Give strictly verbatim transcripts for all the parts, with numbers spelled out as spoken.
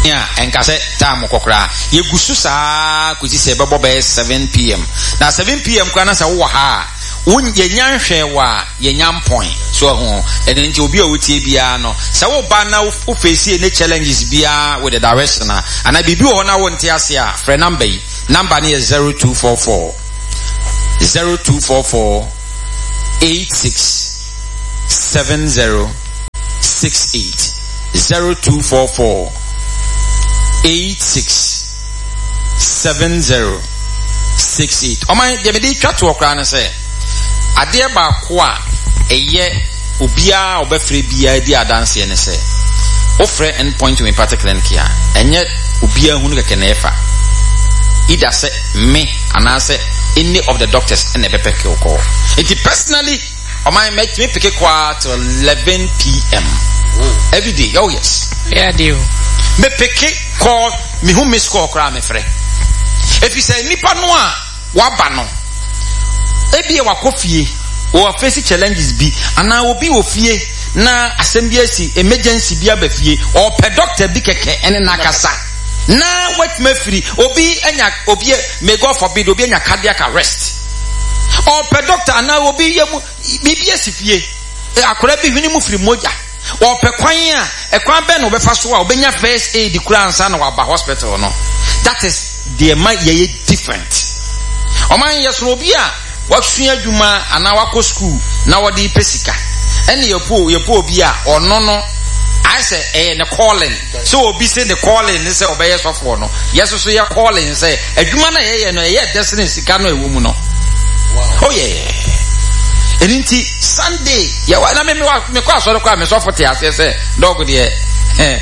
Yeah, and kase time kokra. Ye gusu sa kuzi se bebo be seven p m. Na seven p m kwa na sa wo ha. Won ye nyan hwe wa ye nyan point. So ho and nti obi a wotie bia no. Sa wo ba na wo face any challenges bia with the direction na. And I bibi wo na wo nte ase a frɛ number yi. Number ni is zero two four four zero two four four eight six seven zero six eight zero two four four eight six seven zero six eight. O man de me dey twa to okra na say ade ba ko a eye obia obefre bia di adanse ne say ofre endpoint to me particular kia enye obia hunu keke na efa either say me and I say any of the doctors in the pepe call it personally o man make me pick kwa to eleven p m every day. Oh yes, yeah, do me pick call me who miss call kra me frɛ if you say nipa no a waba no ebi e wakofie o face challenges bi ana obi ofie na assembly asi emergency bi abafie or per doctor bi keke ene nakasa na what me free obi enya obi may God forbid obi enya cardiac arrest or per doctor na obi yemu bibi asifie akora bi hwini mu free moja or per kwan a e kwan be no be fa so a obenya first aid kura ansa na waba hospital no. That is the my ye different. O man yeso obi a wasua adwuma ana wako school na wodi pesika ene yepo yepo obi a ono no I say eh the calling so obi say the calling say obeye sofo no yeso so ye calling say adwuma na ye ye no ye destiny sika no ewu mu no. Oh yeah. Enti Sunday ya wa na me me kwa so kwa me sofo te ase say dog de eh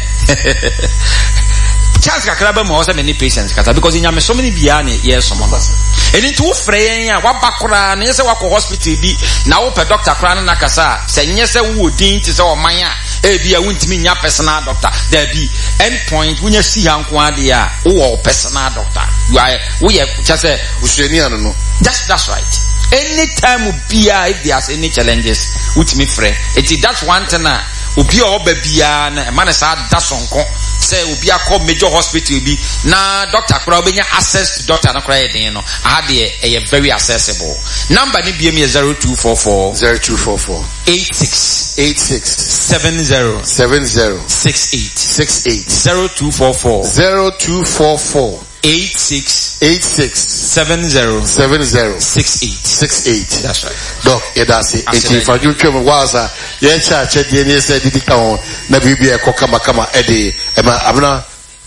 chance kakra ba mo say many patients kata because in so many bia ne yes some eni to frɛ ya wa bakora na yese wa ko hospital bi na wo pe doctor kra na kasa sɛ nyese wo din ti sɛ o man a e bia wontimi nya personal doctor there be end point wonya si hanko ade a wo personal doctor you are we just say usuani anu no. That's that's right. Anytime bia if there's any challenges with me frɛ it that's one thing na obi a oba bia na man say da sonko say obi akọ major hospital bi na doctor kra obenya access to doctor na kra yedin no aha de e very accessible. Number ni B M is zero two four four zero two four four eight six eight six seven zero seven zero six eight six eight zero two four four zero two four four eight six eight six seven zero seven zero six eight six eight. That's right. Doc, yeah, that's it. If I do come was a yeah, church, D N A said did it count. Never be a kokama kama Eddie. Emma Abna.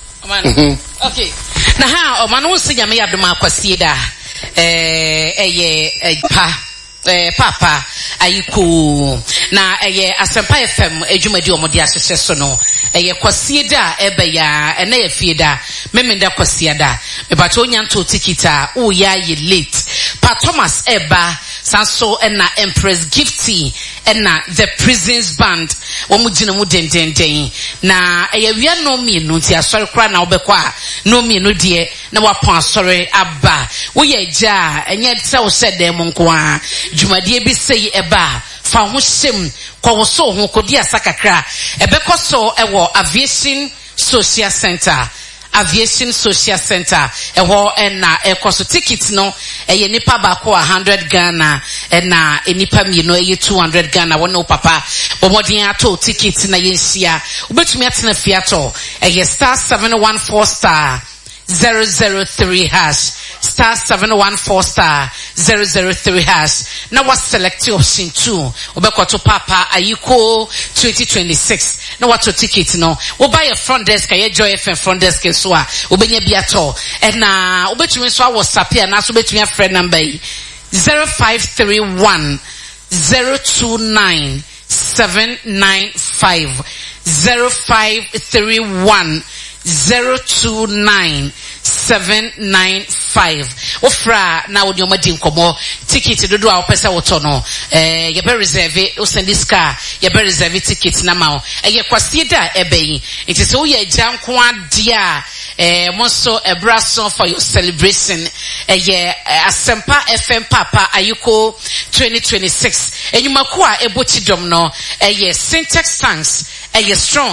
Okay. Now, how man won't see me abdoma kwasieda. Eh, eh, eh, pa. Eh, papa ayiku na eye Asempa F M ejumadi omodi asese so no eye kwasieda ebe ya ene ye fieda memenda kwasieda me ba to nyanto tikita o ya ye late pa Thomas eba sanso ena Empress Gifty ena the Prisons Band wo mu gina mu dendenden na eye wia no mi no ti asori kra na obekwa no mi no de na wapon asori aba wo ye ja enye se wo se dem nko a Jumadi bi sei eba fa ho hyem kwa wo so ho kodi asakakra ebekọ so ewo Aviation Social Center Aviation Social Center eho na ekoso ticket no eye nipa ba ko one hundred Ghana na enipa mi no eye two hundred Ghana wo no papa bomodin ato ticket na yensia ubetumi atena fiato eye star seven one four star zero zero three hash star seven one four star zero zero three hash. Now what select option two? Obeko to papa ayiko twenty twenty-six. Now what to ticket no? We buy a front desk a Joy F M front desk so a ubenye biato. And na ubetumi so WhatsApp here na so ubetumi a friend number zero five three one zero two nine seven nine five zero five three one zero two nine seven nine five. Ofra na wodi omadi nkomo ticket dodo a opese woto no eh ye be reserve o send this car ye be reserve ticket na ma o eh kwasieda ebeyi it is o ye janko ade a eh monso ebraso for your celebration eh ye Asempa F M papa ayiko twenty twenty-six enyumako a ebochidom no eh ye syntax thanks eh ye strong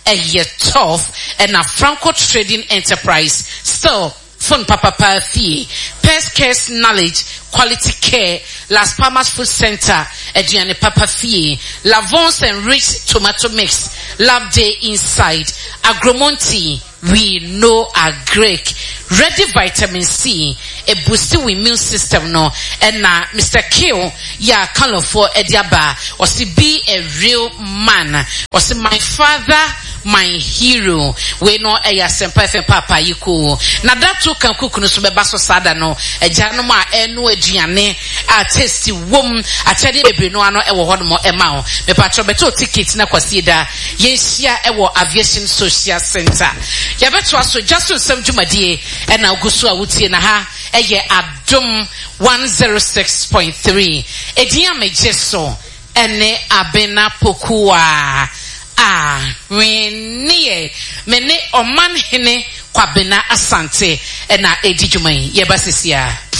a year twelve and a Franco Trading Enterprise still phone papa pa fee pest cares knowledge quality care Las Palmas Food Center Adriane papa fee Lavons and Rich Tomato Mix Lab Day Inside Agromonti we know a Greek ready vitamin C a boosting immune system no and na Mister Kill ya color for Ediaba or see be a real man or see my father my hero we know a yasempa papa yiku na that too kan cook no so beba so sada no ejano ma enu aduane a tasty wom a chede bebre no ano e wo ho no e ma ho me pa tro beto ticket na kwasi da yenhia e wo aviation social center ya beto aso jaso nsem dwumadie e na ogusu a wutie na ha e ye Adom one oh six point three edia mejeso ene abena pokua ah wenie mene oman hene kwabena asante ena edi dwumai ye basisia